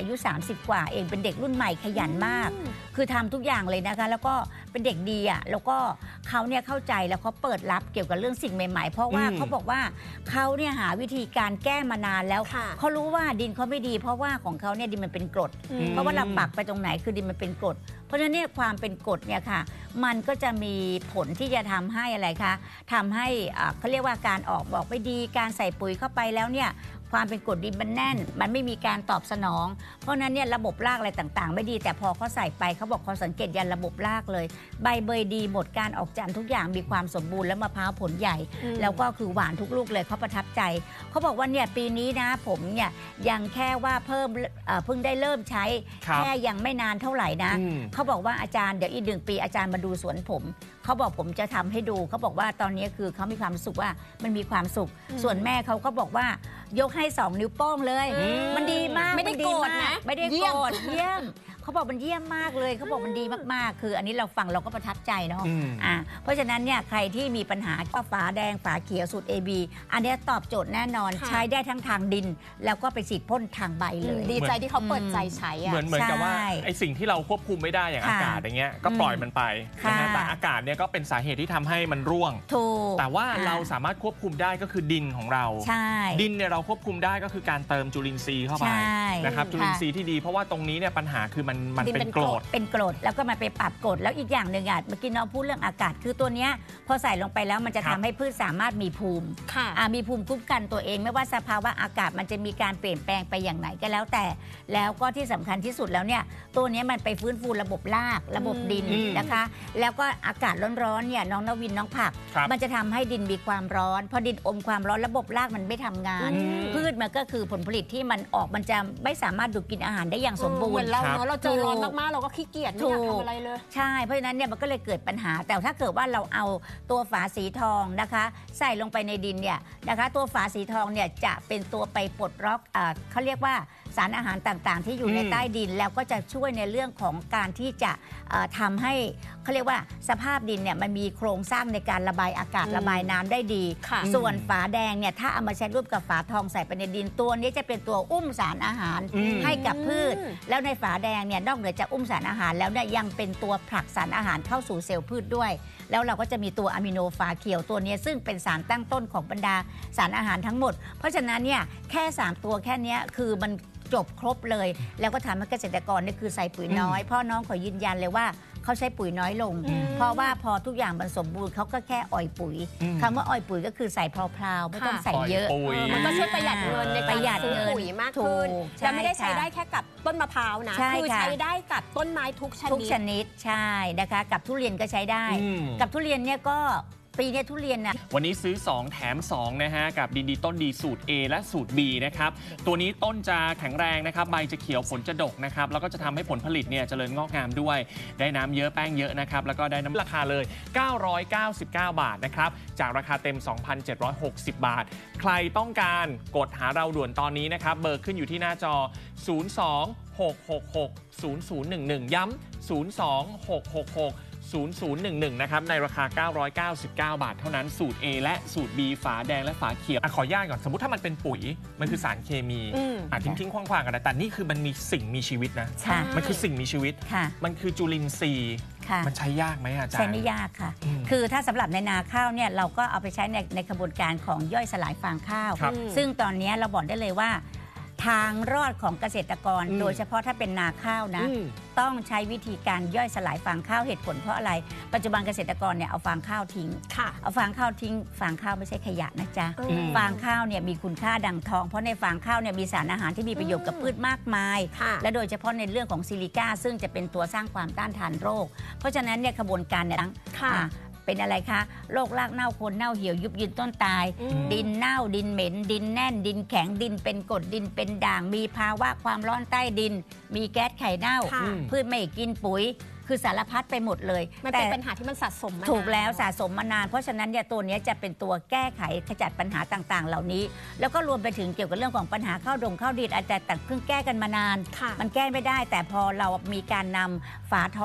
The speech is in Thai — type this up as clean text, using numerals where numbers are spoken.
อายุ30กว่าเองเป็นเด็กรุ่นใหม่ขยันมากคือทำทุกอย่างเลยนะคะแล้วก็เป็นเด็กดีอ่ะแล้วก็เขาเนี่ยเข้าใจแล้วเขาเปิดรับเกี่ยวกับเรื่องสิ่งใหม่ๆเพราะว่าเขาบอกว่าเขาเนี่ยหาวิธีการแก้มานานแล้วเขารู้ว่าดินเขาไม่ดีเพราะว่าของเขาเนี่ยดินมันเป็นกรดเพราะว่าเราปักไปตรงไหนคือดินมันเป็นกรดเพราะฉะนั้นเนี่ยความเป็นกรดเนี่ยค่ะมันก็จะมีผลที่จะทำให้อะไรคะทำให้เขาเรียกว่าการออกบอกไม่ดีการใส่ปุ๋ยเข้าไปแล้วเนี่ยความเป็นกรดดินมันแน่นมันไม่มีการตอบสนองเพราะนั้นเนี่ยระบบรากอะไรต่างๆไม่ดีแต่พอเขาใส่ไปเขาบอกเขาสังเกตยันระบบรากเลยใบเบยดีหมดการออกจันทร์ทุกอย่างมีความสมบูรณ์และมะพร้าวผลใหญ่แล้วก็คือหวานทุกลูกเลยเขาประทับใจเขาบอกว่าเนี่ยปีนี้นะผมเนี่ยยังแค่ว่าเพิ่งได้เริ่มใช้แค่ยังไม่นานเท่าไหร่นะเขาบอกว่าอาจารย์เดี๋ยวอีก1 ปีอาจารย์มาดูสวนผมเขาบอกผมจะทำให้ดูเขาบอกว่าตอนนี้คือเขามีความสุขว่ามันมีความสุขส่วนแม่เขาก็บอกว่ายกให้2 นิ้วโป้งเลยมันดีมากไม่ได้โกรธนะไม่ได้โกรธเยี่ยมเขาบอกมันเยี่ยมมากเลยเขาบอกมันดีมากๆคืออันนี้เราฟังเราก็ประทับใจเนาะเพราะฉะนั้นเนี่ยใครที่มีปัญหาก็ฝาแดงฝาเขียวสูตร AB อันนี้ตอบโจทย์แน่นอนใช้ได้ทั้งทางดินแล้วก็ไปฉีดพ่นทางใบเลยดีใจที่เขาเปิดใจใช้เหมือนกับว่าไอ้สิ่งที่เราควบคุมไม่ได้อย่างอากาศอย่างเงี้ยก็ปล่อยมันไปแต่อากาศเนี่ยก็เป็นสาเหตุที่ทำให้มันร่วงแต่ว่าเราสามารถควบคุมได้ก็คือดินของเราดินเนี่ยเราควบคุมได้ก็คือการเติมจุลินทรีย์เข้าไปนะครับจุลินทรีย์ที่ดีเพราะว่าตรงนี้เนี่ยปัญหาคือมันเป็นกรดแล้วก็มาไปปรับกรดแล้วอีกอย่างหนึ่งเมื่อกี้น้องพูดเรื่องอากาศคือตัวเนี้ยพอใส่ลงไปแล้วมันจะทำให้พืชสามารถมีภูมิมีภูมิคุ้มกันตัวเองไม่ว่าสภาวะอากาศมันจะมีการเปลี่ยนแปลงไปอย่างไหนก็แล้วแต่แล้วก็ที่สำคัญที่สุดแล้วเนี่ยตัวนี้มันไปฟื้นฟูระบบรากระบบดินนะคะแล้วก็อากาศร้อนๆเนี่ยน้องนวินน้องผักมันจะทำให้ดินมีความร้อนพอดินอมความร้อนระบบรากมันไม่ทำงานพืชมันก็คือผลผลิตที่มันออกมันจะไม่สามารถดูดกินอาหารได้อย่างสมบูรณ์เราเจอร้อนมากๆเราก็ขี้เกียจไม่อยากทำอะไรเลยใช่เพราะฉะนั้นเนี่ยมันก็เลยเกิดปัญหาแต่ถ้าเกิดว่าเราเอาตัวฝาสีทองนะคะใส่ลงไปในดินเนี่ยนะคะตัวฝาสีทองเนี่ยจะเป็นตัวไปปลดล็อกเขาเรียกว่าสารอาหารต่างๆที่อยู่ในใต้ดินแล้วก็จะช่วยในเรื่องของการที่จะทำให้เขาเรียกว่าสภาพดินเนี่ยมันมีโครงสร้างในการระบายอากาศระบายน้ำได้ดีส่วนฝาแดงเนี่ยถ้าเอามาใช้ร่วมกับฝาทองใส่ไปในดินตัวนี้จะเป็นตัวอุ้มสารอาหารให้กับพืชแล้วในฝาแดงเนี่ยนอกเหนือจากอุ้มสารอาหารแล้วเนี่ยยังเป็นตัวผลักสารอาหารเข้าสู่เซลล์พืชด้วยแล้วเราก็จะมีตัวอะมิโนฝาเขียวตัวนี้ซึ่งเป็นสารตั้งต้นของบรรดาสารอาหารทั้งหมดเพราะฉะนั้นเนี่ยแค่3ตัวแค่นี้คือมันจบครบเลยแล้วก็ทำให้เกษตรกรนี่คือใส่ปุ๋ยน้อยพ่อน้องขอยืนยันเลยว่าเขาใช้ปุ๋ยน้อยลงเพราะว่าพอทุกอย่างมันสมบูรณ์เขาก็แค่อ่อยปุ๋ยคำว่าอ่อยปุ๋ยก็คือใส่พลาวๆไม่ต้องใส่เยอะมันก็ช่วยประหยัดเงินในการซื้อปุ๋ยมากขึ้นและไม่ได้ใช้ได้แค่กับต้นมะพร้าวนะคือใช้ได้กับต้นไม้ทุกชนิดใช่นะคะกับทุเรียนก็ใช้ได้กับทุเรียนเนี่ยก็ปีนี้ทุเรียนนะวันนี้ซื้อ2แถม2นะฮะกับดีต้นดีสูตร A และสูตร B นะครับตัวนี้ต้นจะแข็งแรงนะครับใบจะเขียวผลจะดกนะครับแล้วก็จะทำให้ผลผลิตเนี่ยเจริญงอกงามด้วยได้น้ำเยอะแป้งเยอะนะครับแล้วก็ได้น้ำราคาเลย999 บาทนะครับจากราคาเต็ม 2,760 บาทใครต้องการกดหาเราด่วนตอนนี้นะครับเบอร์ขึ้นอยู่ที่หน้าจอ 02-666-0011 ย้ำ 02-666-0011 นะครับในราคา999 บาทเท่านั้นสูตร A และสูตร B ฝาแดงและฝาเขียวขออนุญาตก่อนสมมุติถ้ามันเป็นปุ๋ยมันคือสารเคมีทิ้งขว้างๆกันแต่นี่คือมันมีสิ่งมีชีวิตนะมันคือสิ่งมีชีวิตมันคือจุลินทรีย์มันใช้ยากไหมอาจารย์ใช้ไม่ยากค่ะคือถ้าสำหรับในนาข้าวเนี่ยเราก็เอาไปใช้ในกระบวนการของย่อยสลายฟางข้าวซึ่งตอนนี้เราบอกได้เลยว่าทางรอดของเกษตรกรโดยเฉพาะถ้าเป็นนาข้าวนะต้องใช้วิธีการย่อยสลายฟางข้าวเหตุผลเพราะอะไรปัจจุบันเกษตรกรเนี่ยเอาฟางข้าวทิ้งเอาฟางข้าวทิ้งฟางข้าวไม่ใช่ขยะนะจ๊ะฟางข้าวเนี่ยมีคุณค่าดังทองเพราะในฟางข้าวเนี่ยมีสารอาหารที่มีประโยชน์กับพืชมากมายและโดยเฉพาะในเรื่องของซิลิก้าซึ่งจะเป็นตัวสร้างความต้านทานโรคเพราะฉะนั้นเนี่ยกระบวนการเนี่ยเป็นอะไรคะโรครากเน่าโคนเน่าเหี่ยวยุบยืนต้นตายดินเน่าดินเหม็นดินแน่นดินแข็งดินเป็นกรดดินเป็นด่างมีภาวะความร้อนใต้ดินมีแก๊สไข่เน่าพืชไม่กินปุ๋ยคือสารพัดไปหมดเลยมันเป็นปัญหาที่มันสะสมมาถูกแล้วสะสมมานานเพราะฉะนั้นเนี่ยตัวนี้จะเป็นตัวแก้ไขขจัดปัญหาต่างๆเหล่านี้แล้วก็รวมไปถึงเกี่ยวกับเรื่องของปัญหาข้าวดินอาจจะแต่เพิ่งแก้กันมานานมันแก้ไม่ได้แต่พอเรามีการนำฝาทอง